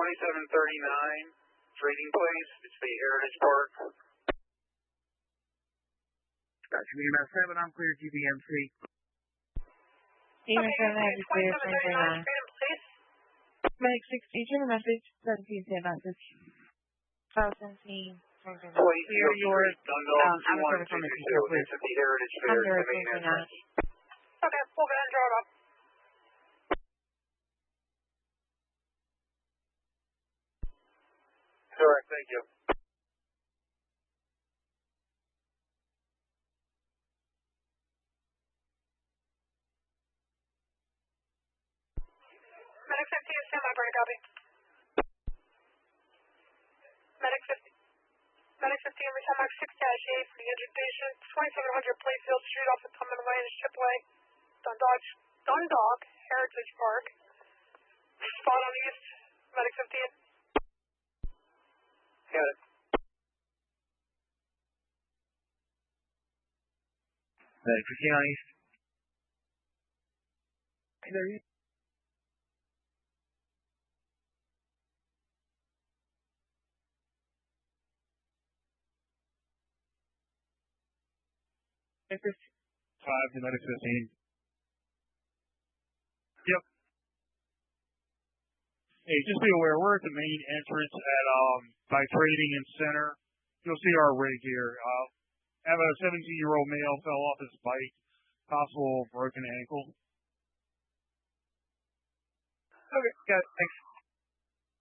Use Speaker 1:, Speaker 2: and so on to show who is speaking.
Speaker 1: 2739, Trading Place. It's the Heritage Park.
Speaker 2: Gotcha. EMS 7, I'm clear GBMC.
Speaker 3: EMS 7, I have you clear 2039. Medic 6, each of the message 1710 access. 17.
Speaker 1: Police, Dundalk, 2122, it's at the Heritage Fair, the main entrance.
Speaker 4: Okay, we'll go ahead and draw it up.
Speaker 1: Correct, thank you.
Speaker 4: Medic 15 is stand by, Brady, copy. Medic 15. Medic 15, return mark 6-8 for the injured patient, 2700 Playfield Street off of Tubman Way and Shipway, Dundalk, Heritage Park. Spot on east, Medic 15.
Speaker 1: Got it.
Speaker 2: Medic 15 on east. There you
Speaker 5: Medic 5 to Medic 15. Yep. Hey, just be aware, we're at the main entrance at by Trading and Center. You'll see our rig here. Have a 17-year-old male fell off his bike, possible broken ankle.
Speaker 2: Okay, got it. Thanks.